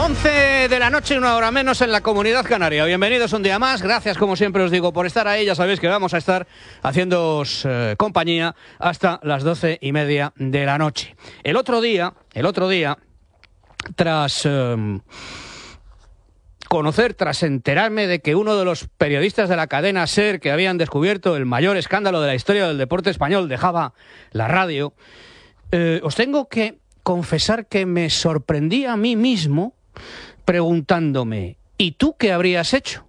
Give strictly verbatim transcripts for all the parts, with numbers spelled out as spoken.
once de la noche, una hora menos en la Comunidad Canaria. Bienvenidos un día más. Gracias, como siempre os digo, por estar ahí. Ya sabéis que vamos a estar haciéndoos eh, compañía hasta las doce y media de la noche. El otro día, el otro día, tras eh, conocer, tras enterarme de que uno de los periodistas de la cadena SER, que habían descubierto el mayor escándalo de la historia del deporte español, dejaba la radio, eh, os tengo que confesar que me sorprendí a mí mismo preguntándome, ¿y tú qué habrías hecho?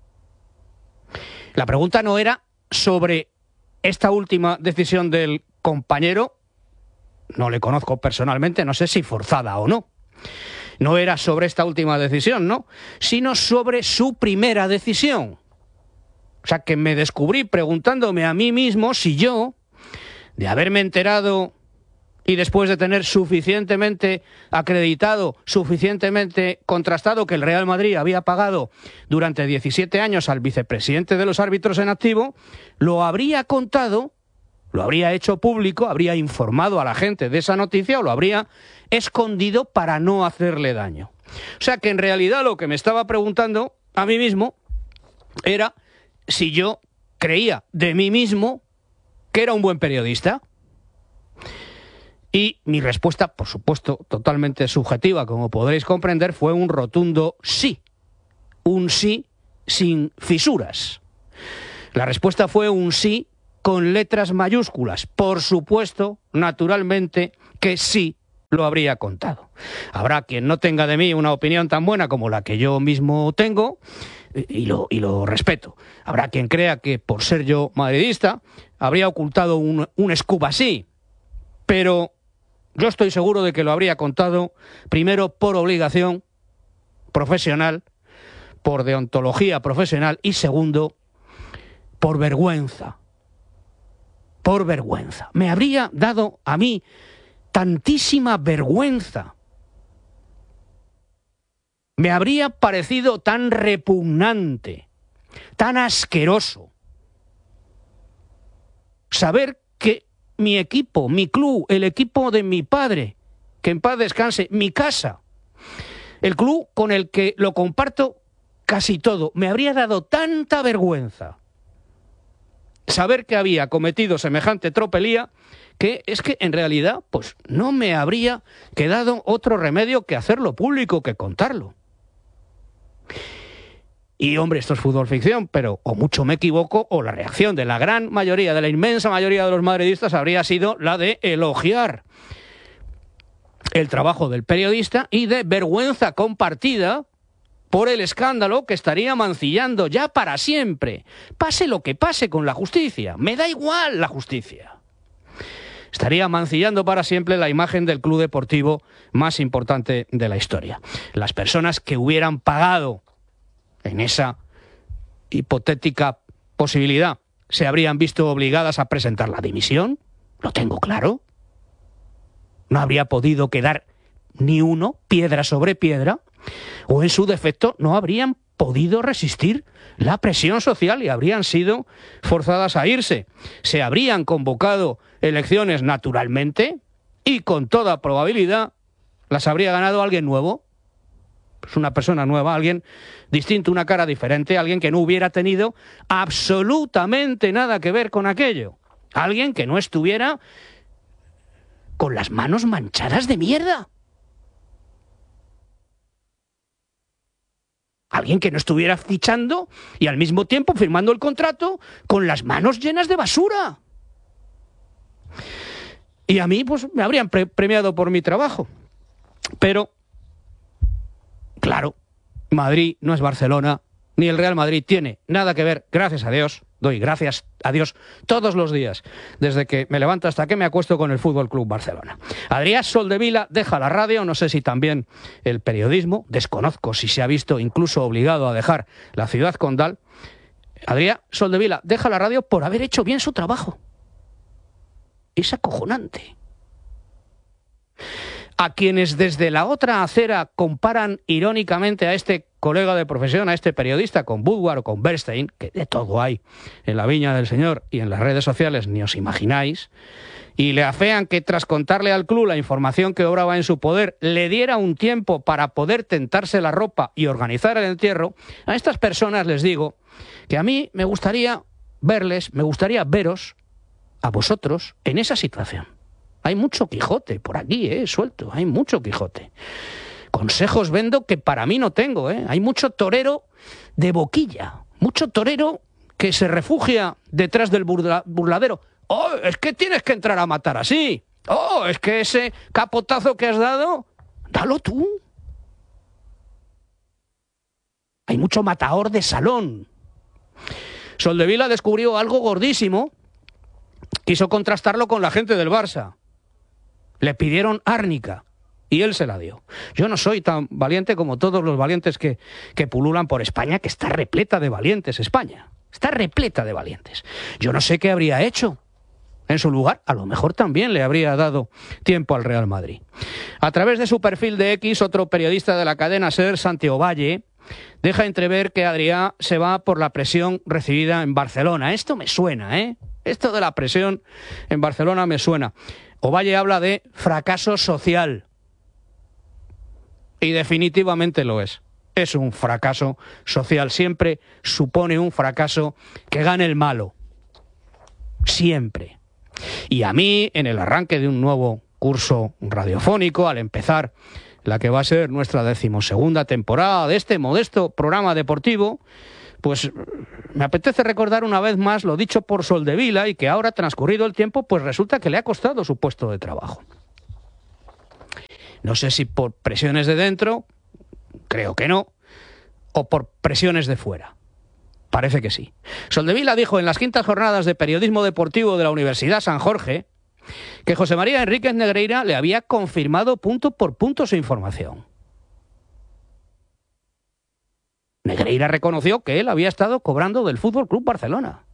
La pregunta no era sobre esta última decisión del compañero, no le conozco personalmente, no sé si forzada o no. No era sobre esta última decisión, ¿no? Sino sobre su primera decisión. O sea, que me descubrí preguntándome a mí mismo si yo, de haberme enterado y después de tener suficientemente acreditado, suficientemente contrastado que el Real Madrid había pagado durante diecisiete años al vicepresidente de los árbitros en activo, lo habría contado, lo habría hecho público, habría informado a la gente de esa noticia o lo habría escondido para no hacerle daño. O sea que en realidad lo que me estaba preguntando a mí mismo era si yo creía de mí mismo que era un buen periodista. Y mi respuesta, por supuesto, totalmente subjetiva, como podréis comprender, fue un rotundo sí. Un sí sin fisuras. La respuesta fue un sí con letras mayúsculas. Por supuesto, naturalmente, que sí lo habría contado. Habrá quien no tenga de mí una opinión tan buena como la que yo mismo tengo, y lo, y lo respeto. Habrá quien crea que, por ser yo madridista, habría ocultado un, un scoop así. Pero yo estoy seguro de que lo habría contado, primero, por obligación profesional, por deontología profesional, y segundo, por vergüenza. Por vergüenza. Me habría dado a mí tantísima vergüenza. Me habría parecido tan repugnante, tan asqueroso, saber que mi equipo, mi club, el equipo de mi padre, que en paz descanse, mi casa, el club con el que lo comparto casi todo, me habría dado tanta vergüenza saber que había cometido semejante tropelía que es que en realidad pues no me habría quedado otro remedio que hacerlo público, que contarlo. Y hombre, esto es fútbol ficción, pero o mucho me equivoco o la reacción de la gran mayoría, de la inmensa mayoría de los madridistas habría sido la de elogiar el trabajo del periodista y de vergüenza compartida por el escándalo que estaría mancillando ya para siempre. Pase lo que pase con la justicia, me da igual la justicia. Estaría mancillando para siempre la imagen del club deportivo más importante de la historia. Las personas que hubieran pagado en esa hipotética posibilidad se habrían visto obligadas a presentar la dimisión, lo tengo claro. No habría podido quedar ni uno, piedra sobre piedra, o en su defecto no habrían podido resistir la presión social y habrían sido forzadas a irse. Se habrían convocado elecciones naturalmente y con toda probabilidad las habría ganado alguien nuevo. Pues una persona nueva, alguien distinto, una cara diferente, alguien que no hubiera tenido absolutamente nada que ver con aquello. Alguien que no estuviera con las manos manchadas de mierda. Alguien que no estuviera fichando y al mismo tiempo firmando el contrato con las manos llenas de basura. Y a mí pues me habrían pre- premiado por mi trabajo. Pero claro, Madrid no es Barcelona, ni el Real Madrid tiene nada que ver, gracias a Dios, doy gracias a Dios todos los días, desde que me levanto hasta que me acuesto con el Fútbol Club Barcelona. Adrià Soldevila deja la radio, no sé si también el periodismo, desconozco si se ha visto incluso obligado a dejar la ciudad condal. Adrià Soldevila deja la radio por haber hecho bien su trabajo. Es acojonante. A quienes desde la otra acera comparan irónicamente a este colega de profesión a este periodista con Woodward o con Bernstein, que de todo hay en la viña del señor y en las redes sociales, ni os imagináis, y le afean que tras contarle al club la información que obraba en su poder, le diera un tiempo para poder tentarse la ropa y organizar el entierro, a estas personas les digo que a mí me gustaría verles, me gustaría veros a vosotros en esa situación. Hay mucho Quijote por aquí, eh, suelto, hay mucho Quijote. Consejos vendo que para mí no tengo, eh. Hay mucho torero de boquilla, mucho torero que se refugia detrás del burla, burladero. ¡Oh, es que tienes que entrar a matar así! ¡Oh, es que ese capotazo que has dado, dalo tú! Hay mucho matador de salón. Soldevila descubrió algo gordísimo, quiso contrastarlo con la gente del Barça. Le pidieron árnica y él se la dio. Yo no soy tan valiente como todos los valientes que, que pululan por España, que está repleta de valientes España. Está repleta de valientes. Yo no sé qué habría hecho. En su lugar, a lo mejor también le habría dado tiempo al Real Madrid. A través de su perfil de X, otro periodista de la cadena SER, Santiago Valle, deja entrever que Adrià se va por la presión recibida en Barcelona. Esto me suena, ¿eh? Esto de la presión en Barcelona me suena. Ovalle habla de fracaso social. Y definitivamente lo es. Es un fracaso social. Siempre supone un fracaso que gane el malo. Siempre. Y a mí, en el arranque de un nuevo curso radiofónico, al empezar la que va a ser nuestra decimosegunda temporada de este modesto programa deportivo, pues me apetece recordar una vez más lo dicho por Soldevila y que ahora, transcurrido el tiempo, pues resulta que le ha costado su puesto de trabajo. No sé si por presiones de dentro, creo que no, o por presiones de fuera. Parece que sí. Soldevila dijo en las quintas jornadas de periodismo deportivo de la Universidad San Jorge que José María Enríquez Negreira le había confirmado punto por punto su información. Negreira reconoció que él había estado cobrando del Fútbol Club Barcelona.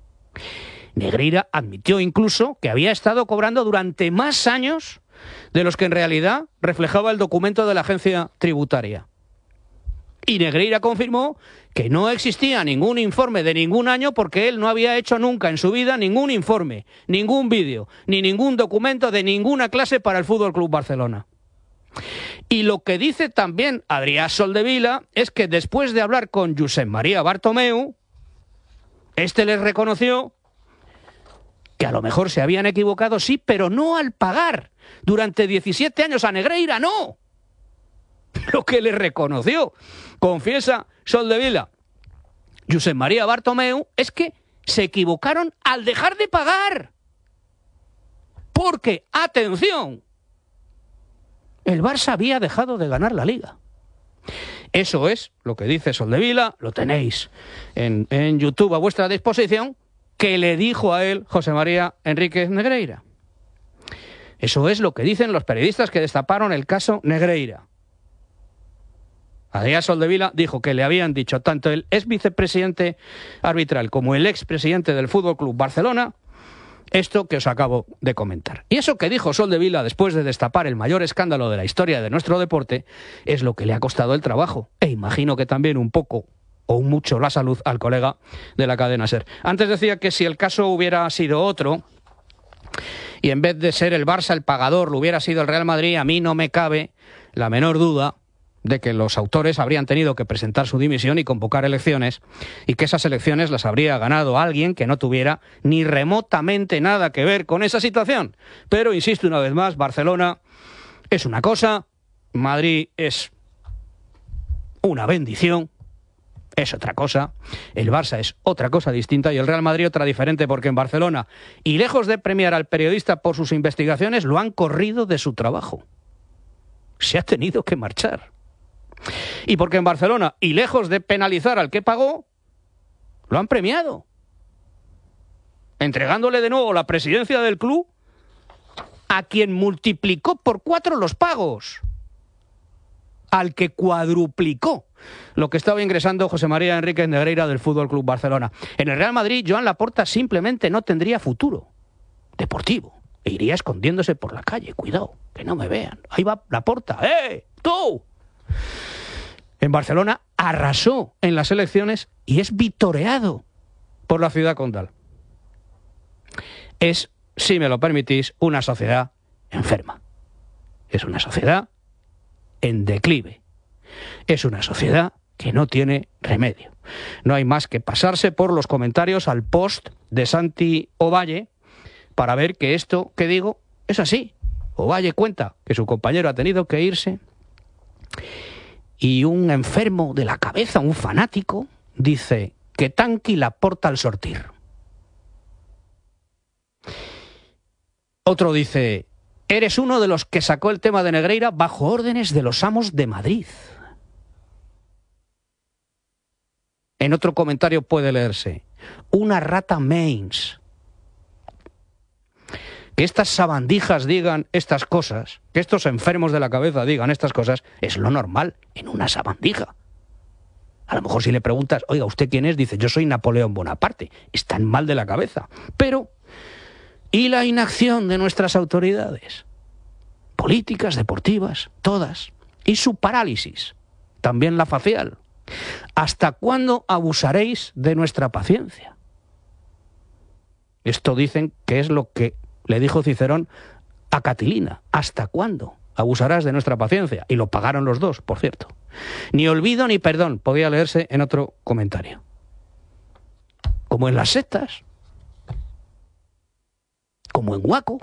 Negreira admitió incluso que había estado cobrando durante más años de los que en realidad reflejaba el documento de la agencia tributaria. Y Negreira confirmó que no existía ningún informe de ningún año porque él no había hecho nunca en su vida ningún informe, ningún vídeo, ni ningún documento de ninguna clase para el Fútbol Club Barcelona. Y lo que dice también Adrià Soldevila es que después de hablar con Josep María Bartomeu, este les reconoció que a lo mejor se habían equivocado, sí, pero no al pagar durante diecisiete años a Negreira, no. Lo que le reconoció, confiesa Soldevila, Josep María Bartomeu, es que se equivocaron al dejar de pagar. Porque, atención, el Barça había dejado de ganar la Liga. Eso es lo que dice Soldevila, lo tenéis en, en YouTube a vuestra disposición, que le dijo a él José María Enríquez Negreira. Eso es lo que dicen los periodistas que destaparon el caso Negreira. Adrià Soldevila dijo que le habían dicho tanto el ex vicepresidente arbitral como el expresidente del Fútbol Club Barcelona esto que os acabo de comentar. Y eso que dijo Soldevila después de destapar el mayor escándalo de la historia de nuestro deporte es lo que le ha costado el trabajo. E imagino que también un poco o mucho la salud al colega de la cadena SER. Antes decía que si el caso hubiera sido otro y en vez de ser el Barça el pagador lo hubiera sido el Real Madrid, a mí no me cabe la menor duda de que los autores habrían tenido que presentar su dimisión y convocar elecciones, y que esas elecciones las habría ganado alguien que no tuviera ni remotamente nada que ver con esa situación. Pero, insisto una vez más, Barcelona es una cosa, Madrid es una bendición, es otra cosa, el Barça es otra cosa distinta y el Real Madrid otra diferente, porque en Barcelona, y lejos de premiar al periodista por sus investigaciones, lo han corrido de su trabajo. Se ha tenido que marchar. Y porque en Barcelona, y lejos de penalizar al que pagó, lo han premiado, entregándole de nuevo la presidencia del club a quien multiplicó por cuatro los pagos, al que cuadruplicó lo que estaba ingresando José María Enríquez Negreira del Fútbol Club Barcelona. En el Real Madrid, Joan Laporta simplemente no tendría futuro deportivo e iría escondiéndose por la calle. Cuidado, que no me vean. Ahí va Laporta. ¡Eh! ¡Tú! En Barcelona arrasó en las elecciones y es vitoreado por la ciudad condal. Es, si me lo permitís, una sociedad enferma. Es una sociedad en declive. Es una sociedad que no tiene remedio. No hay más que pasarse por los comentarios al post de Santi Ovalle para ver que esto que digo es así. Ovalle cuenta que su compañero ha tenido que irse y un enfermo de la cabeza, un fanático, dice que tanqui la porta al sortir. Otro dice: eres uno de los que sacó el tema de Negreira bajo órdenes de los amos de Madrid. En otro comentario puede leerse: una rata Mainz. Que estas sabandijas digan estas cosas, que estos enfermos de la cabeza digan estas cosas, es lo normal en una sabandija. A lo mejor si le preguntas, oiga, ¿usted quién es? Dice, yo soy Napoleón Bonaparte. Están mal de la cabeza. Pero, ¿y la inacción de nuestras autoridades? Políticas, deportivas, todas. Y su parálisis, también la facial. ¿Hasta cuándo abusaréis de nuestra paciencia? Esto dicen que es lo que le dijo Cicerón a Catilina. ¿Hasta cuándo abusarás de nuestra paciencia? Y lo pagaron los dos, por cierto. Ni olvido ni perdón, podía leerse en otro comentario. Como en las sectas. Como en Waco.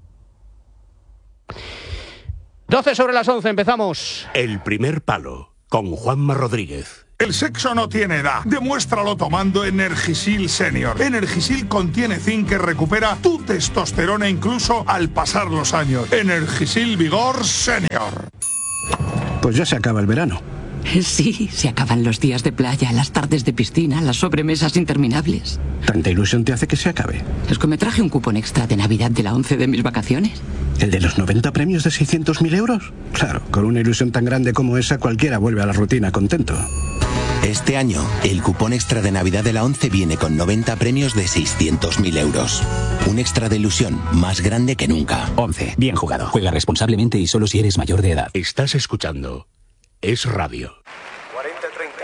doce sobre las once, empezamos. El primer palo, con Juanma Rodríguez. El sexo no tiene edad. Demuéstralo tomando Energisil Senior. Energisil contiene zinc que recupera tu testosterona incluso al pasar los años. Energisil Vigor Senior. Pues ya se acaba el verano. Sí, se acaban los días de playa, las tardes de piscina, las sobremesas interminables. ¿Tanta ilusión te hace que se acabe? Es que me traje un cupón extra de Navidad de la once de mis vacaciones. ¿El de los noventa premios de seiscientos mil euros? Claro, con una ilusión tan grande como esa, cualquiera vuelve a la rutina contento. Este año, el cupón extra de Navidad de la once viene con noventa premios de seiscientos mil euros. Un extra de ilusión más grande que nunca. once. Bien jugado. Juega responsablemente y solo si eres mayor de edad. Estás escuchando Es Radio. cuarenta treinta.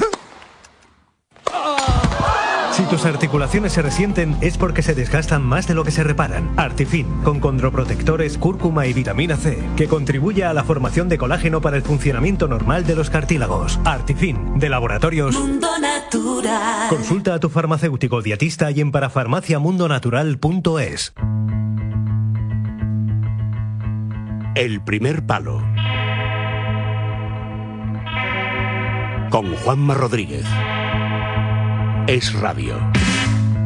Si tus articulaciones se resienten es porque se desgastan más de lo que se reparan. Artifin, con condroprotectores, cúrcuma y vitamina C, que contribuye a la formación de colágeno para el funcionamiento normal de los cartílagos. Artifin, de Laboratorios Mundo Natural. Consulta a tu farmacéutico dietista y en parafarmacia mundo natural punto es. El primer palo, con Juanma Rodríguez. Es Radio.